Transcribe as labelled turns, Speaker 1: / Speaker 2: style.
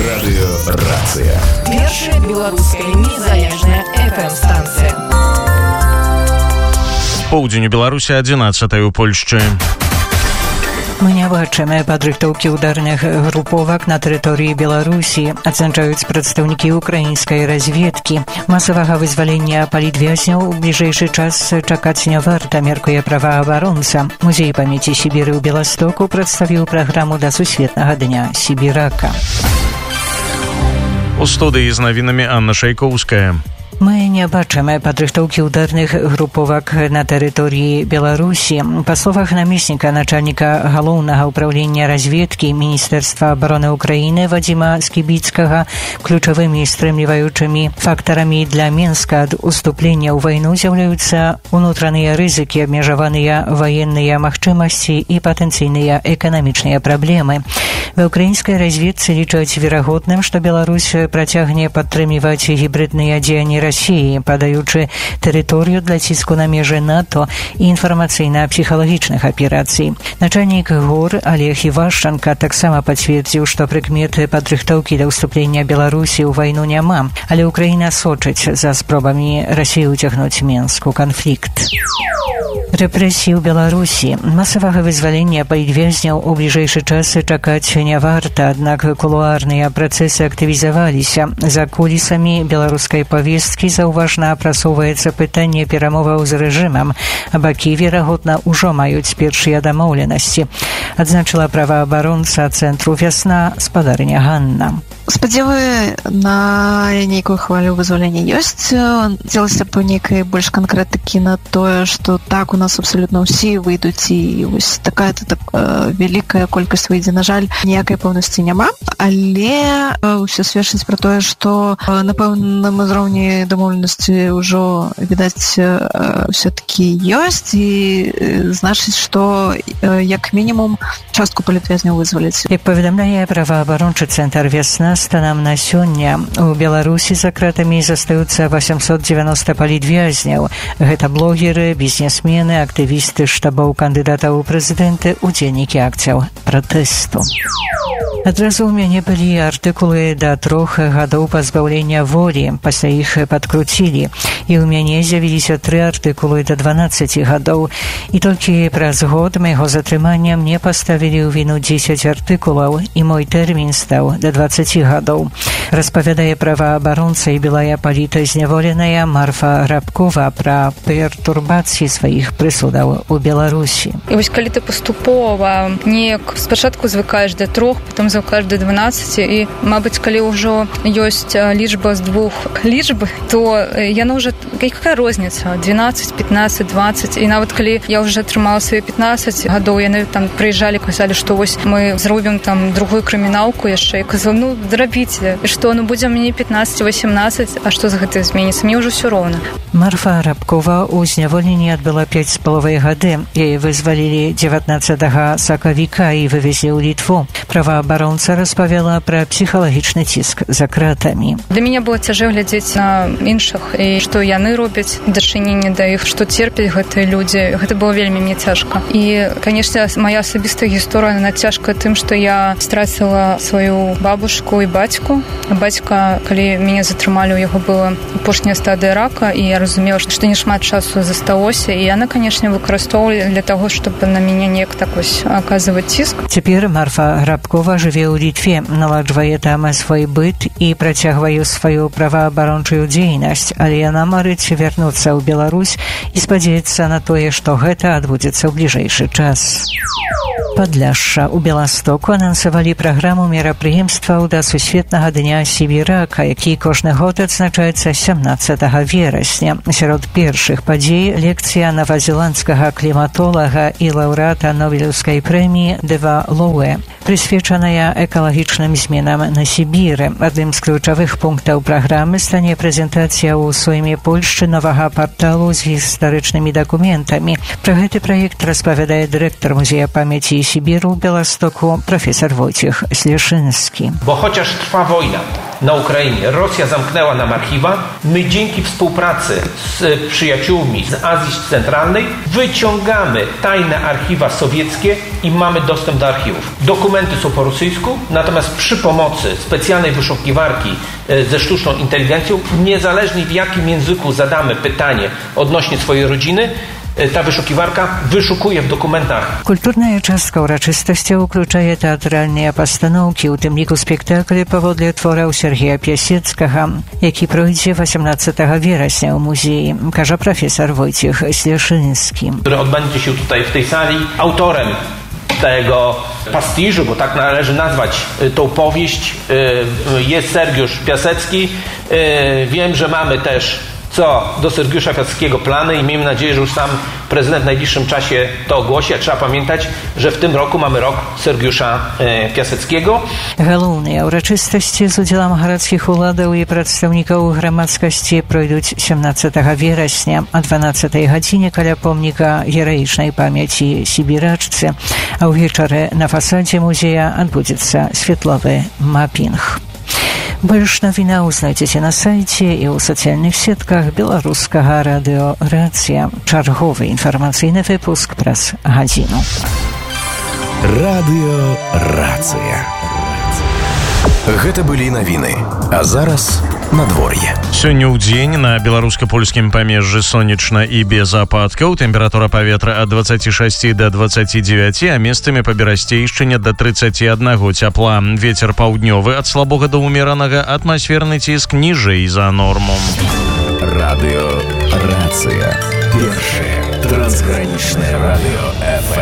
Speaker 1: Радыёрацыя.
Speaker 2: Першая беларуская незалежная FM-станцыя.
Speaker 3: Поўдзень у Беларусі, 11 у Польшчы.
Speaker 4: Мы не бачым падрыхтоўкі ударных груповак на тэрыторыі Беларусі, адзначаюць прадстаўнікі украінскай разведкі. Масавага вызвалення палітвязняў у бліжэйшы час чакаць не варта, меркуе праваабаронца. Музей памяці Сібіры ў Беластоку прадставіў праграму да Сусветнага дня сібірака.
Speaker 3: У студыі з навінамі Анна Шайкоўская.
Speaker 4: Мы не бачым падрыхтоўкі ударных груповак на тэрыторыі Беларусі. Па словах намесніка начальніка галоўнага ўпраўлення разведкі Міністэрства абароны Украіны Вадзіма Скібіцкага, ключавымі стрымліваючымі фактарамі для Мінска ад уступлення ў вайну з'яўляюцца унутраныя рызыкі, абмежаваныя ваенныя магчымасці і патэнцыйныя эканамічныя праблемы. Ва ўкраінскай разведцы лічаць верагодным, што Беларусь працягне падтрымліваць гібридныя дзеянні России, падаючы тэрыторыю для ціску на межы НАТО і інфармацыйна-псіхалагічных аперацый. Начальнік ГУР Олег Івашчанка таксама пацвердзіў, што прыкметы падрыхтоўкі да ўступлення Беларусі ў вайну няма, але Украіна сочыць за спробамі Расіі ўцягнуць Мінск у канфлікт. Рэпрэсіі ў Беларусі. Масавага вызвалення палітвязняў у бліжэйшы час чакаць не варта, аднак кулуарныя працэсы актывізаваліся. За кулісамі беларускай павесткі заўважна апрасоўваецца пытанне перамоваў з рэжымам. Бакі, верагодна, ужо маюць першыя дамоўленасці, адзначыла праваабаронца цэнтру «Вясна» спадарыня Ганна.
Speaker 5: Спадзевы на нейкую хвалю вызвалення ёсць. Хацелася б нейкай больш канкрэтыкі на тое, што так у нас абсалютна ўсе выйдуць і вось такая-то вялікая колькасць выйдзе. На жаль, ніякай пэўнасці няма, але ўсё сведчыць пра тое, што на пэўным узроўні дамоўленасці ўжо, відаць, ўсё-такі ёсць і значыць, што як мінімум частку палітвязняў вызваляць.
Speaker 4: Як паведамляе праваабарончы цэнтр «Вясна», станам на сёння у Беларусі за кратамі застаюцца 890 палітвязняў. Гэта блогеры, бізнесмены, актывісты штабоў кандыдатаў у прэзідэнты, удзельнікі акцыяў пратэсту. Адразу ў мяне былі артыкулы да 3 гадоў пазбаўлення волі, пасля іх падкруцілі. І ў мяне з'явіліся 3 артыкулы да 12 гадоў. І толькі праз год майго затрымання мне паставілі ў віну 10 артыкулаў, і мой тэрмін стаў да 20 гадоў. Распавядае праваабаронца і былая палітазняволеная Марфа Рабкова пра пертурбацыі сваіх прысудаў у Беларусі.
Speaker 6: І вось калі ты паступова неяк спачатку звыкаеш да 3, потым звыкаеш да 12, і, мабыць, калі ўжо ёсць лічба з 2 лічб, то яна ўжо, якая розніца? 12, 15, 20, і нават калі я ўжо атрымала свае 15 гадоў, яны там прыязджалі, казалі, што вось мы зробім там другую крыміналку яшчэ, і казала, ну, зрабіце, і што, ну, будзе мне 15-18, а што з гэтым зменіцца? Мне ўжо ўсё роўна.
Speaker 4: Марфа Рабкова ў зняволенні адбыла 5,5 гады. Яе вызвалілі 19 сакавіка і вывезлі ў Літву. Праваабаронца распавяла пра псіхалагічны ціск за кратамі.
Speaker 6: Для мяне было цяжэй глядзець на іншых, і што яны робяць, дачыненне да іх, што церпяць гэтыя людзі. Гэта было вельмі мне цяжка. І, канешне, моя асабістая гісторыя, яна цяжкая тым, што я страціла сваю бабушку і бацьку. Бацька, калі мяне затрымалі, у яго была апошняя стадыя рака, і я разумела, што не шмат часу засталося, і яна, канешне, выкарыстоўвала для таго, чтобы на мяне неяк так вось аказваць ціск.
Speaker 4: Цяпер Марфа Рабкова жыве ў Літве, наладжвае там свой быт і працягвае сваю праваабарончую дзейнасць, але яна марыць вярнуцца ў Беларусь і спадзяецца на тое, што гэта адбудзецца ў бліжэйшы час. Падляшша. У Беластоку анансавалі праграму мерапрыемстваў да Сусветнага дня сібірака, які кожны год адзначаецца 17 верасня. Сярод першых падзей лекцыя новазеландскага кліматолага і лаўрэата Нобелеўскай прэміі Дэва Лоуэ, прысвечаная экалагічным зменам на Сібіры. Адным з ключавых пунктаў праграмы стане прэзентацыя ў Сойме Польшчы новага парталу з гістарычнымі дакументамі. Пра гэты праект распавядае дырэктар музея памяці Сібіру Беластоку профesor Wojciech Śleszynski.
Speaker 7: Bo chociaż trwa wojna,
Speaker 1: na Ukrainie. Rosja zamknęła nam archiwa. My dzięki współpracy z przyjaciółmi z Azji Centralnej wyciągamy tajne archiwa sowieckie i mamy dostęp do archiwów. Dokumenty są po rosyjsku, natomiast przy pomocy specjalnej wyszukiwarki ze sztuczną inteligencją, niezależnie w jakim języku zadamy pytanie odnośnie swojej rodziny, ta вышукиварка вышукуе в документах.
Speaker 4: Культурная частка урачыстасці ўключае тэатральныя пастаноўкі, у тым ліку спектаклі паводле твораў Сергея Пясецкага, які пройдзе 18 верасня ў музеі, кажа прафесор Wojciech Śleszyński.
Speaker 1: Który odbędzie się tutaj w tej sali. Autorem tego pastiżu, bo tak należy nazwać tą powieść, jest Sergiusz Piasecki. Wiem, że mamy też co do Sergiusza Piaseckiego plany i miejmy nadzieję, że już sam prezydent w najbliższym czasie to ogłosi. A trzeba pamiętać, że w tym roku mamy rok Sergiusza Piaseckiego.
Speaker 4: Галоўныя ўрачыстасці з удзелам гарадскіх уладаў і прадстаўнікаў грамадскасці пройдуць 17 верасня о 12 гадзіне каля помніка гераічнай памяці сібірачцы, а ўвечары на фасадзе музея адбудзецца светловы мапінг. Больш навінаў знайдзеце на сайце і ў сацыяльных сетках беларускага радыё «Рацыя». Чарговы інфармацыйны выпуск праз гадзіну.
Speaker 7: Радыё «Рацыя». Гэта былі навіны. А зараз надвор'е.
Speaker 3: Сёння ў дзень на беларуска-польскім памежжы сонечна і без ападкаў. Тэмпература паветра ад 26 до 29, а месцамі па берасцейшчыне до 31 цяпла. Вецер паўднёвы ад слабога да ўмеранага, атмасферны ціск ніжэй за норму.
Speaker 7: Радыё «Рацыя». Першае трансгранічнае радыё FM.